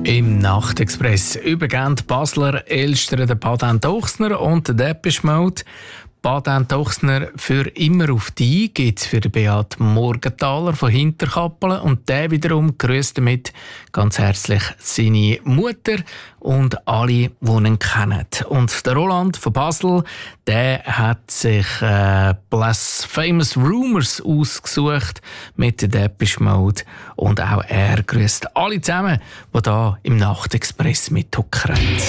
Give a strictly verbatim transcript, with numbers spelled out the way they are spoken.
Im Nachtexpress übergeben die Basler Elstern den Baden Ochsner und den Depeche Mode. Baden Ochsner für immer auf die gibt es für den Beat Morgenthaler von Hinterkappelen und der wiederum grüßt damit ganz herzlich seine Mutter und alle, die ihn kennen. Und der Roland von Basel, der hat sich äh, Blasphemous Rumours ausgesucht mit der Depeche Mode und auch er grüßt alle zusammen, die hier im Nachtexpress mithuckern.